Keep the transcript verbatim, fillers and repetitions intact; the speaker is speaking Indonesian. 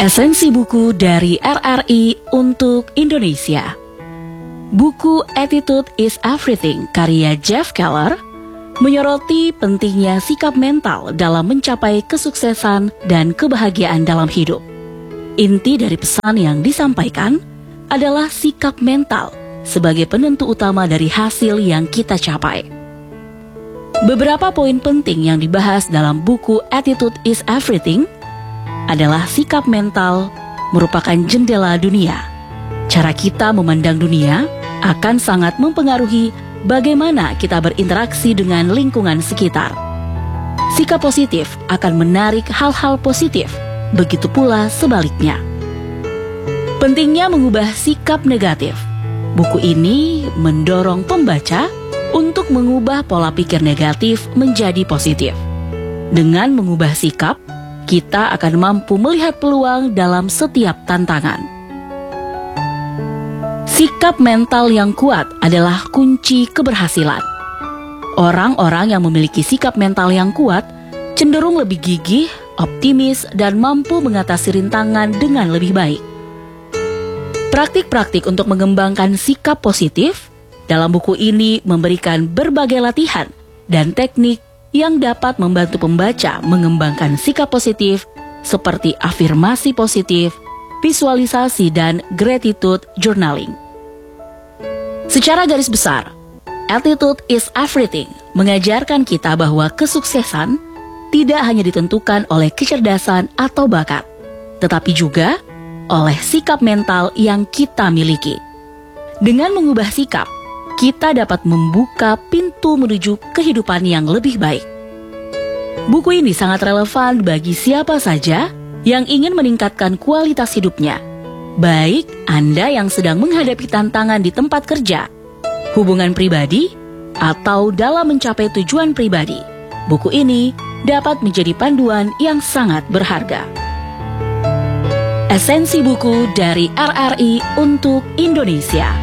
Esensi buku dari R R I untuk Indonesia. Buku Attitude is Everything karya Jeff Keller menyoroti pentingnya sikap mental dalam mencapai kesuksesan dan kebahagiaan dalam hidup. Inti dari pesan yang disampaikan adalah sikap mental sebagai penentu utama dari hasil yang kita capai. Beberapa poin penting yang dibahas dalam buku Attitude is Everything adalah sikap mental merupakan jendela dunia. Cara kita memandang dunia akan sangat mempengaruhi bagaimana kita berinteraksi dengan lingkungan sekitar. Sikap positif akan menarik hal-hal positif, begitu pula sebaliknya. Pentingnya mengubah sikap negatif. Buku ini mendorong pembaca untuk mengubah pola pikir negatif menjadi positif. Dengan mengubah sikap, kita akan mampu melihat peluang dalam setiap tantangan. Sikap mental yang kuat adalah kunci keberhasilan. Orang-orang yang memiliki sikap mental yang kuat cenderung lebih gigih, optimis, dan mampu mengatasi rintangan dengan lebih baik. Praktik-praktik untuk mengembangkan sikap positif dalam buku ini memberikan berbagai latihan dan teknik yang dapat membantu pembaca mengembangkan sikap positif seperti afirmasi positif, visualisasi, dan gratitude journaling. Secara garis besar, Attitude is Everything mengajarkan kita bahwa kesuksesan tidak hanya ditentukan oleh kecerdasan atau bakat, tetapi juga oleh sikap mental yang kita miliki. Dengan mengubah sikap, kita dapat membuka pintu menuju kehidupan yang lebih baik. Buku ini sangat relevan bagi siapa saja yang ingin meningkatkan kualitas hidupnya, baik Anda yang sedang menghadapi tantangan di tempat kerja, hubungan pribadi, atau dalam mencapai tujuan pribadi. Buku ini dapat menjadi panduan yang sangat berharga. Esensi buku dari R R I untuk Indonesia.